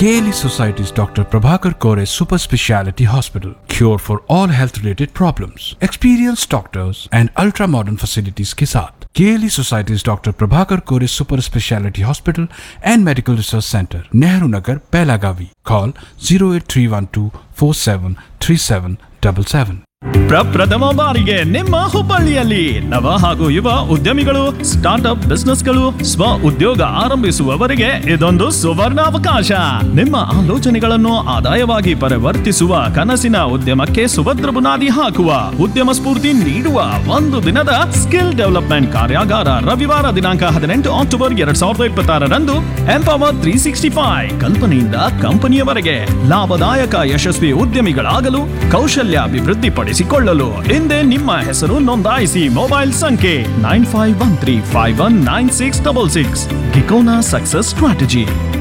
KLE Society's Dr. Prabhakar Kore Super Speciality Hospital. Cure for all health-related problems. Experienced doctors and ultra-modern facilities के साथ. KLE Society's Dr. Prabhakar Kore Super Speciality Hospital and Medical Research Center, Nehru Nagar, Pelagavi. Call 08312 473777. ಪ್ರಪ್ರಥಮ ಬಾರಿಗೆ ನಿಮ್ಮ ಹುಬ್ಬಳ್ಳಿಯಲ್ಲಿ ನವ ಹಾಗೂ ಯುವ ಉದ್ಯಮಿಗಳು ಸ್ಟಾರ್ಟ್ಅಪ್ ಬಿಸ್ನೆಸ್ಗಳು ಸ್ವ ಉದ್ಯೋಗ ಆರಂಭಿಸುವವರಿಗೆ ಇದೊಂದು ಸುವರ್ಣಾವಕಾಶ. ನಿಮ್ಮ ಆಲೋಚನೆಗಳನ್ನು ಆದಾಯವಾಗಿ ಪರಿವರ್ತಿಸುವ ಕನಸಿನ ಉದ್ಯಮಕ್ಕೆ ಸುಭದ್ರ ಬುನಾದಿ ಹಾಕುವ ಉದ್ಯಮ ಸ್ಫೂರ್ತಿ ನೀಡುವ ಒಂದು ದಿನದ ಸ್ಕಿಲ್ ಡೆವಲಪ್ಮೆಂಟ್ ಕಾರ್ಯಾಗಾರ ರವಿವಾರ ದಿನಾಂಕ 18 ಅಕ್ಟೋಬರ್ 2026ರಂದು ಎಂಪವರ್ 365 ಕಲ್ಪನೆಯಿಂದ ಕಂಪನಿಯವರೆಗೆ ಲಾಭದಾಯಕ ಯಶಸ್ವಿ ಉದ್ಯಮಿಗಳಾಗಲು ಕೌಶಲ್ಯಾಭಿವೃದ್ಧಿಪಡಿಸಿಕೊಳ್ಳಲು ಹಿಂದೆ ನಿಮ್ಮ ಹೆಸರು ನೋಂದಾಯಿಸಿ. ಮೊಬೈಲ್ ಸಂಖ್ಯೆ 9513519666. ಗಿಕೋನಾ ಸಕ್ಸಸ್ ಸ್ಟ್ರಾಟಜಿ.